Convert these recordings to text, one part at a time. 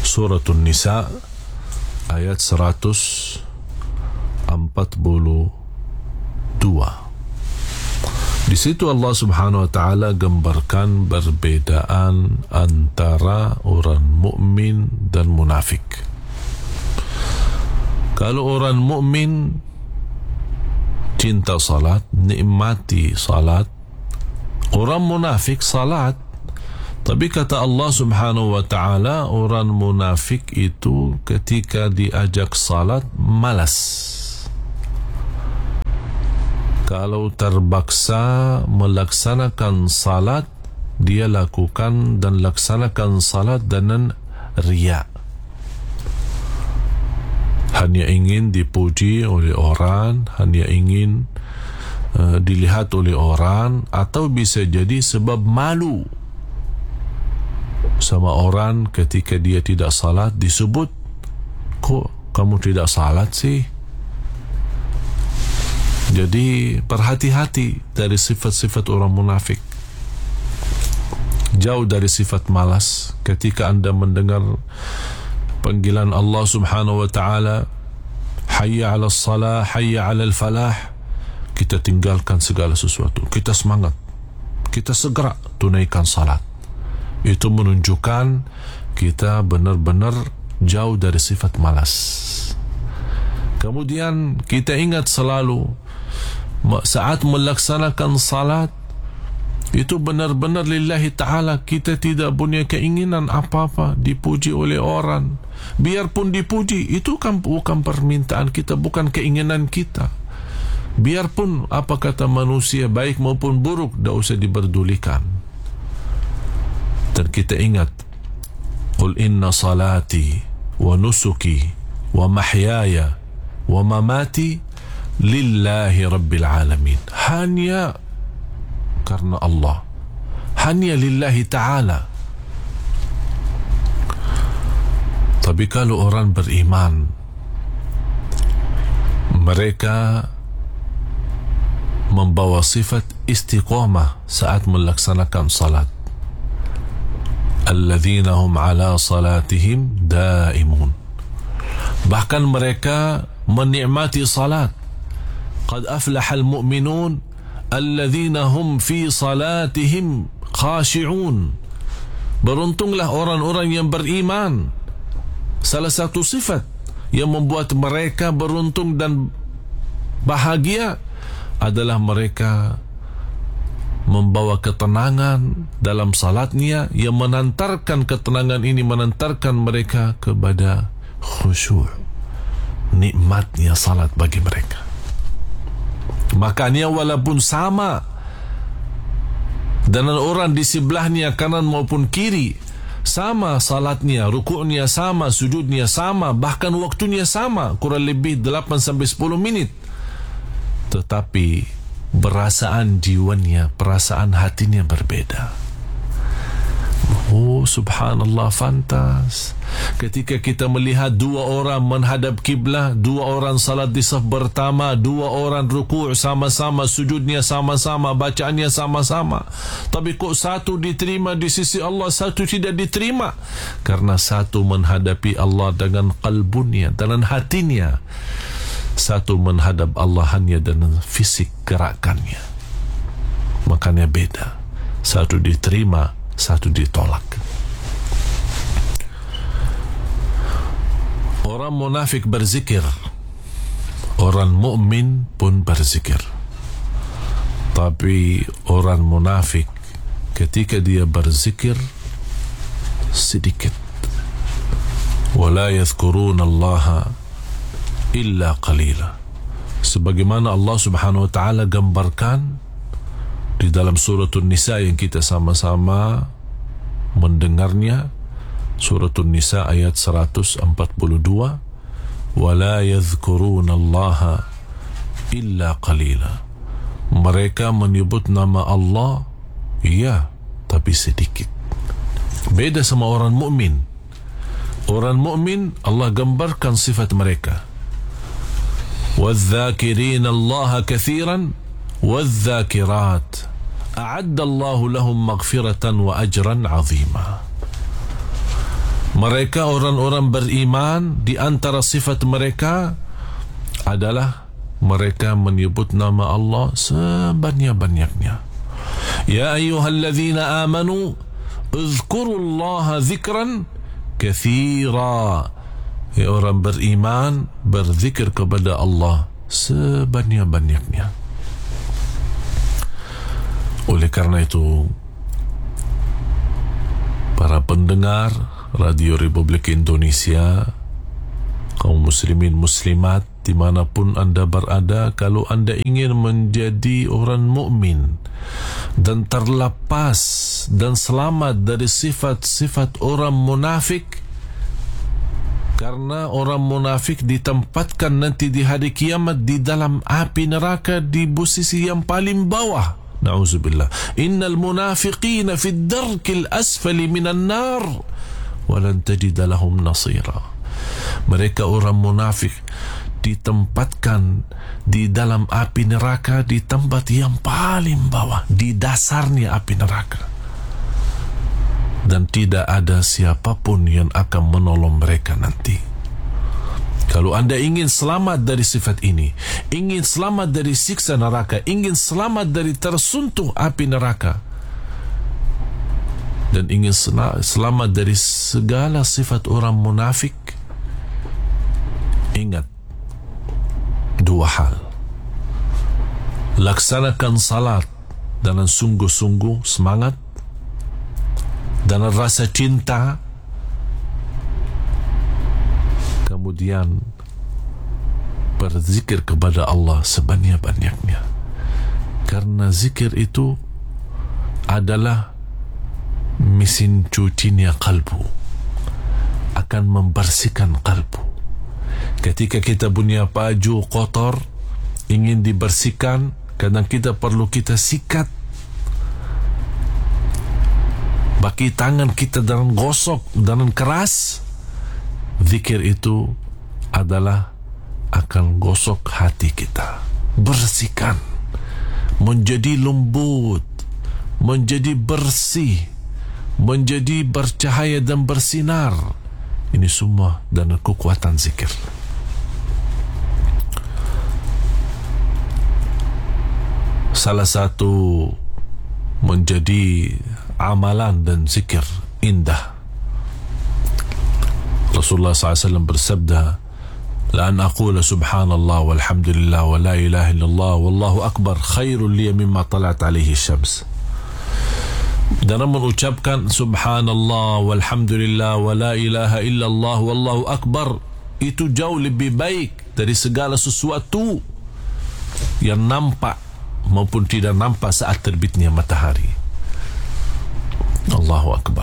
Surah An-Nisa ayat 142. Di situ Allah Subhanahu wa taala gambarkan perbedaan antara orang mukmin dan munafik. Kalau orang mukmin cinta salat, nikmati salat. Orang munafik salat, tapi kata Allah Subhanahu wa taala, orang munafik itu ketika diajak salat malas. Kalau terpaksa melaksanakan salat, dia lakukan dan laksanakan salat dengan riya. Hanya ingin dipuji oleh orang, hanya ingin dilihat oleh orang, atau bisa jadi sebab malu sama orang ketika dia tidak salat, disebut, kok kamu tidak salat sih? Jadi berhati-hati dari sifat-sifat orang munafik. Jauh dari sifat malas. Ketika anda mendengar panggilan Allah Subhanahu wa ta'ala, hayya 'ala salah, hayya 'ala falah, kita tinggalkan segala sesuatu, kita semangat, kita segera tunaikan salat. Itu menunjukkan kita benar-benar jauh dari sifat malas. Kemudian kita ingat selalu saat melaksanakan salat itu benar-benar lillahi ta'ala. Kita tidak punya keinginan apa-apa dipuji oleh orang. Biarpun dipuji, itu kan bukan permintaan kita, bukan keinginan kita. Biarpun apa kata manusia, baik maupun buruk, tidak usah diperdulikan. Dan kita ingat, qul inna salati wa nusuki wa mahyaya wa mamati lillahi rabbil alamin. Hanya karena Allah, hanya lillahi ta'ala. Tapi kalau orang beriman, mereka membawa sifat istiqamah saat melaksanakan salat. Alladzina hum ala salatihim daimun. Bahkan mereka menikmati salat. Qad aflahal mu'minun alladzina hum fi salatihim khashi'un. Beruntunglah orang-orang yang beriman. Salah satu sifat yang membuat mereka beruntung dan bahagia adalah mereka membawa ketenangan dalam salatnya, yang menantarkan ketenangan ini menantarkan mereka kepada khusyuk. Nikmatnya salat bagi mereka. Makanya walaupun sama dengan orang di sebelahnya kanan maupun kiri, sama salatnya, rukuknya sama, sujudnya sama, bahkan waktunya sama, kurang lebih 8-10 menit, tetapi perasaan jiwanya, perasaan hatinya berbeda. Oh subhanallah, fantas. Ketika kita melihat dua orang menghadap kiblah, dua orang salat di saf pertama, dua orang rukuk sama-sama, sujudnya sama-sama, bacaannya sama-sama, tapi kok satu diterima di sisi Allah, satu tidak diterima? Karena satu menghadapi Allah dengan qalbunya, dengan hatinya. Satu menghadap Allah hanya dengan fisik gerakannya. Makanya beda. Satu diterima, satu ditolak. Orang munafik berzikir, orang mukmin pun berzikir. Tapi orang munafik ketika dia berzikir sedikit. Wala yadhkuruna Allah illa qalila. Sebagaimana Allah Subhanahu wa taala gambarkan di dalam surah An-Nisa yang kita sama-sama mendengarnya, surah An-Nisa ayat 142, wala yadhkuruna Allah illa qalila. Mereka menyebut nama Allah, iya, tapi sedikit. Beda sama orang mukmin. Orang mukmin Allah gambarkan sifat mereka. وَالذَّاكِرِينَ اللَّهَ كَثِيرًا وَالذَّاكِرَاتِ أَعَدَّ اللَّهُ لَهُمْ مَغْفِرَةً وَأَجْرًا عَظِيمًا. Mereka orang-orang beriman, di antara sifat mereka adalah mereka menyebut nama Allah sebanyak-banyaknya. Ya ayyuhalladzina amanu uzkurullaha dzikran katsira. Ya orang beriman, berzikir kepada Allah sebanyak-banyaknya. Oleh karena itu, para pendengar Radio Republik Indonesia, kaum muslimin muslimat dimanapun anda berada, kalau anda ingin menjadi orang mukmin dan terlepas dan selamat dari sifat-sifat orang munafik, karena orang munafik ditempatkan nanti di hari kiamat di dalam api neraka di posisi yang paling bawah. Na'udzubillah. Innal munafiqina fi ad-darkil asfali minan nar wa lan tajida lahum nasira. Mereka orang munafik ditempatkan di dalam api neraka di tempat yang paling bawah, di dasarnya api neraka, dan tidak ada siapapun yang akan menolong mereka nanti. Kalau anda ingin selamat dari sifat ini, ingin selamat dari siksa neraka, ingin selamat dari tersentuh api neraka, dan ingin selamat dari segala sifat orang munafik, ingat dua hal. Laksanakan salat dengan sungguh-sungguh, semangat, dan rasa cinta. Kemudian berzikir kepada Allah sebanyak-banyaknya, karena zikir itu adalah mesin cucinya kalbu, akan membersihkan kalbu. Ketika kita punya baju kotor ingin dibersihkan, kadang kita perlu kita sikat, bagi tangan kita dengan gosok dengan keras. Zikir itu adalah akan gosok hati kita, bersihkan, menjadi lembut, menjadi bersih, menjadi bercahaya dan bersinar. Ini semua dengan kekuatan zikir. Salah satu menjadi amalan dan zikir indah, Rasulullah SAW bersabda, la an aqula subhanallah walhamdulillah wa la ilaha illallah wallahu akbar khairul liya mimma talat alaihi syams. Dan mengucapkan subhanallah walhamdulillah wa la ilaha illallah wallahu akbar, itu jauh lebih baik dari segala sesuatu yang nampak maupun tidak nampak saat terbitnya matahari. Allahu akbar.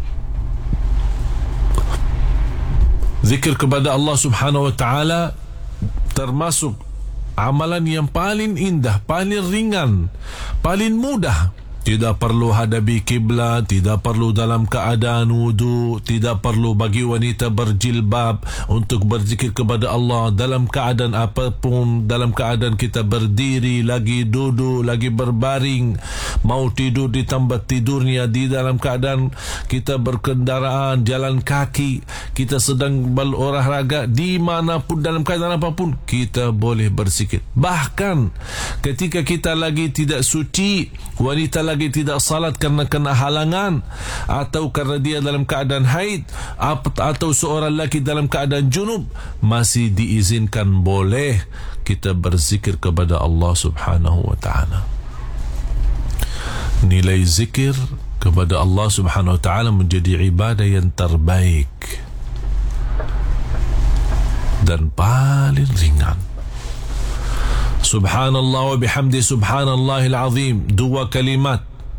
Zikir kepada Allah subhanahu wa ta'ala termasuk amalan yang paling indah, paling ringan, paling mudah. Tidak perlu hadapi kiblat, tidak perlu dalam keadaan wudu, tidak perlu bagi wanita berjilbab untuk berzikir kepada Allah dalam keadaan apapun, dalam keadaan kita berdiri, lagi duduk, lagi berbaring, mau tidur di tempat tidurnya, di dalam keadaan kita berkendaraan, jalan kaki, kita sedang berolahraga, dimanapun, dalam keadaan apapun, kita boleh berzikir. Bahkan ketika kita lagi tidak suci, wanita lagi tidak salat karena kena halangan, atau karena dia dalam keadaan haid, atau seorang lelaki dalam keadaan junub, masih diizinkan boleh kita berzikir kepada Allah subhanahu wa ta'ala. Nilai zikir kepada Allah subhanahu wa ta'ala menjadi ibadah yang terbaik dan paling ringan. Subhanallah wa bihamdi subhanallahil azim, dua kalimat.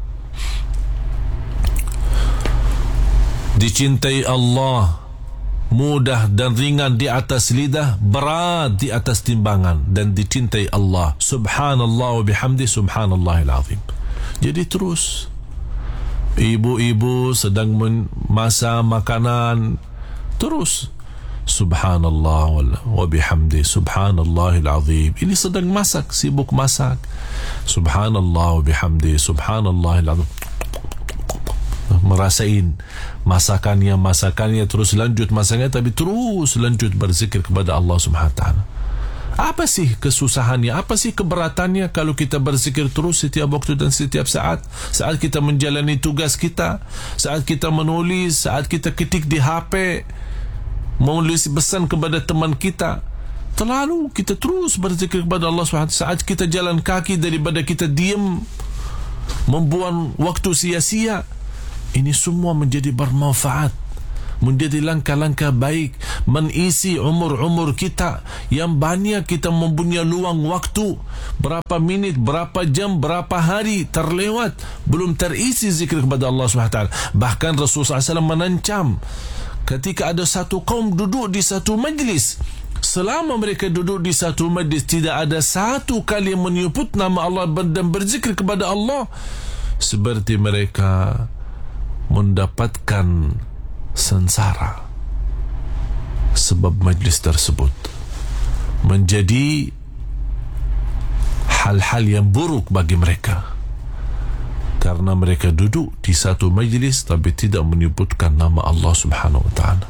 Dicintai Allah, mudah dan ringan di atas lidah, berat di atas timbangan, dan dicintai Allah. Subhanallah wa bihamdi subhanallahil azim. Jadi terus ibu-ibu sedang memasak makanan, terus subhanallah wa bihamdi subhanallahil azim. Ini sedang masak, sibuk masak, subhanallah wa bihamdi subhanallahil azim, merasain masakannya terus lanjut masakannya, tapi terus lanjut berzikir kepada Allah Subhanahu Wa Taala. Apa sih kesusahannya? Apa sih keberatannya kalau kita berzikir terus setiap waktu dan setiap saat? Saat kita menjalani tugas kita, saat kita menulis, saat kita ketik di HP, menulis pesan kepada teman kita, terlalu kita terus berzikir kepada Allah SWT. Saat kita jalan kaki, daripada kita diam membuang waktu sia-sia, ini semua menjadi bermanfaat, menjadi langkah-langkah baik, mengisi umur-umur kita yang banyak. Kita mempunyai luang waktu, berapa minit, berapa jam, berapa hari terlewat, belum terisi zikir kepada Allah SWT. Bahkan Rasulullah SAW menancam, ketika ada satu kaum duduk di satu majlis, selama mereka duduk di satu majlis, tidak ada satu kali menyebut nama Allah dan berzikir kepada Allah, seperti mereka mendapatkan sengsara. Sebab majlis tersebut menjadi hal-hal yang buruk bagi mereka, karena mereka duduk di satu majlis tapi tidak menyebutkan nama Allah Subhanahu Wa Taala.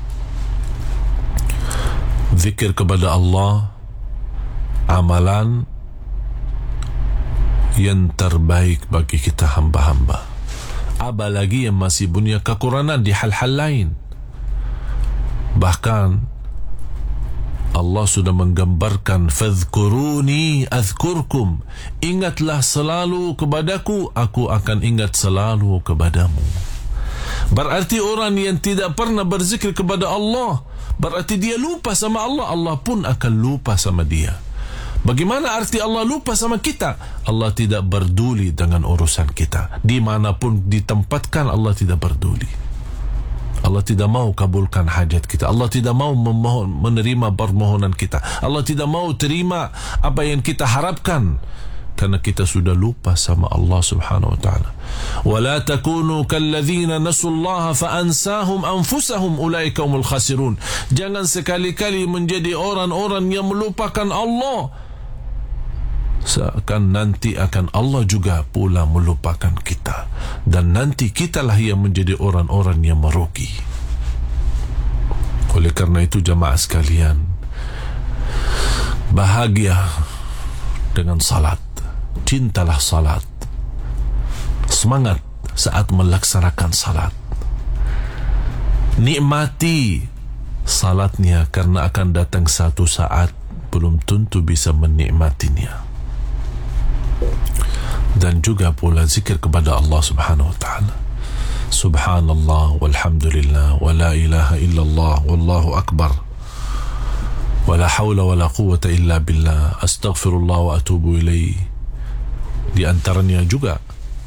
Zikir kepada Allah amalan yang terbaik bagi kita hamba-hamba, apalagi yang masih punya kekurangan di hal-hal lain. Bahkan Allah sudah menggambarkan, fadhkuruni azkurkum, ingatlah selalu kepadaku, aku akan ingat selalu kepadamu. Berarti orang yang tidak pernah berzikir kepada Allah, berarti dia lupa sama Allah, Allah pun akan lupa sama dia. Bagaimana arti Allah lupa sama kita? Allah tidak peduli dengan urusan kita. Dimanapun ditempatkan, Allah tidak peduli. Allah tidak mau kabulkan hajat kita. Allah tidak mau menerima permohonan kita. Allah tidak mau terima apa yang kita harapkan, karena kita sudah lupa sama Allah Subhanahu Wa Taala. ولا تكونوا كالذين نسوا الله فأنساهم أنفسهم أولئك هم الخاسرون. Jangan sekali-kali menjadi orang-orang yang melupakan Allah, seakan nanti akan Allah juga pula melupakan kita, dan nanti kitalah yang menjadi orang-orang yang merugi. Oleh karena itu jamaah sekalian, bahagia dengan salat, cintalah salat, semangat saat melaksanakan salat, nikmati salatnya, karena akan datang satu saat belum tentu bisa menikmatinya. Dan juga pula zikir kepada Allah Subhanahu Wa Taala. Subhanallah walhamdulillah wa la ilaha illallah wallahu akbar wa la hawla wa la quwwata illa billah, astaghfirullah wa atubu ilaih. Di antaranya juga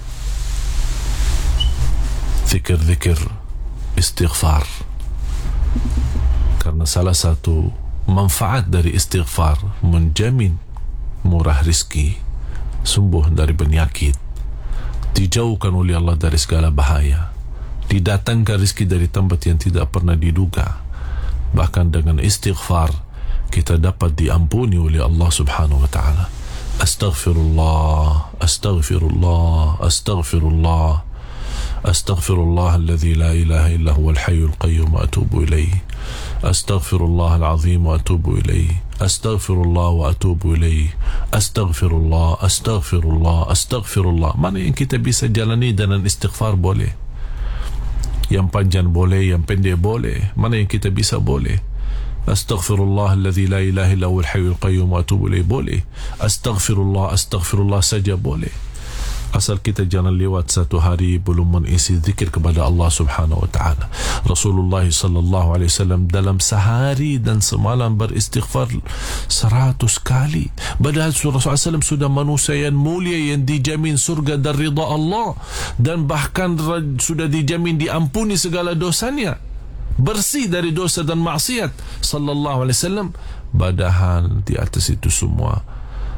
zikir-zikir istighfar, karena salah satu manfaat dari istighfar menjamin murah rizki, sembuh dari penyakit, dijauhkan oleh Allah dari segala bahaya, didatangkan rezeki dari tempat yang tidak pernah diduga. Bahkan dengan istighfar kita dapat diampuni oleh Allah Subhanahu Wa Taala. Astaghfirullah, astaghfirullah, astaghfirullah, astaghfirullah alladhi la ilaha illa huwal hayyul qayyum wa atubu ilaih. Astaghfirullah al-azim wa atubu ilaih. Astaghfirullah wa atubu ilaih. Astaghfirullah, astaghfirullah, astaghfirullah. Mana yang kita bisa jalani dengan istighfar boleh, yang panjang boleh, yang pendek boleh. Mana yang kita bisa boleh. Astaghfirullah alladhi la ilaha illa huwal hayyul qayyum wa atubu ilaih boleh. Astaghfirullah, astaghfirullah saja boleh. Asal kita jangan lewat satu hari belum mengisi zikir kepada Allah Subhanahu Wa Taala. Rasulullah sallallahu alaihi wasallam dalam sehari dan semalam beristighfar 100 kali. Padahal Rasulullah SAW sudah manusia yang mulia, yang dijamin surga dan ridha Allah, dan bahkan sudah dijamin diampuni segala dosanya, bersih dari dosa dan maksiat sallallahu alaihi wasallam. Padahal di atas itu semua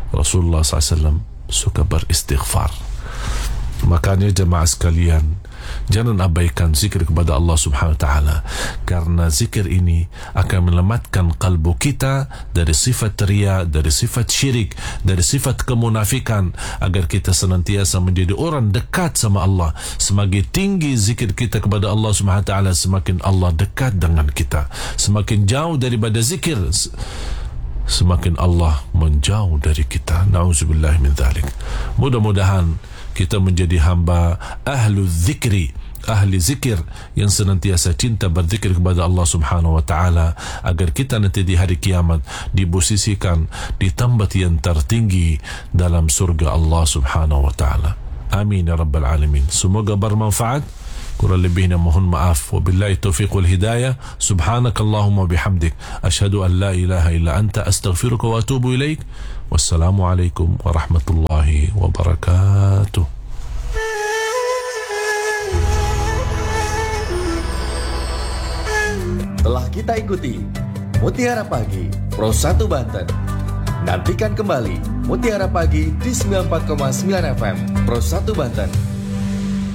Rasulullah SAW suka beristighfar. Makanya jemaah sekalian, Jangan abaikan zikir kepada Allah Subhanahu wa taala, karena zikir ini akan menyelamatkan kalbu kita dari sifat riya, dari sifat syirik, dari sifat kemunafikan, agar kita senantiasa menjadi orang dekat sama Allah. Semakin tinggi zikir kita kepada Allah Subhanahu wa taala, semakin Allah dekat dengan kita. Semakin jauh daripada zikir, semakin Allah menjauh dari kita. Na'udzubillah min dzalik. Mudah-mudahan kita menjadi hamba ahlu zikri, ahli zikir yang senantiasa cinta berzikir kepada Allah Subhanahu wa taala, agar kita nanti di hari kiamat diposisikan di tempat yang tertinggi dalam surga Allah Subhanahu wa taala. Amin ya rabbal alamin. Semoga bermanfaat. Kurang lebihnya mohon maaf. Wabillahi taufiq wal hidayah. Subhanakallahumma bihamdik, asyhadu an la ilaha illa anta, astaghfiruka wa atubu ilaik. Wassalamu alaikum warahmatullahi wabarakatuh. Telah kita ikuti Mutiara Pagi Pro 1 Banten. Nantikan kembali Mutiara Pagi di 94,9 FM Pro 1 Banten.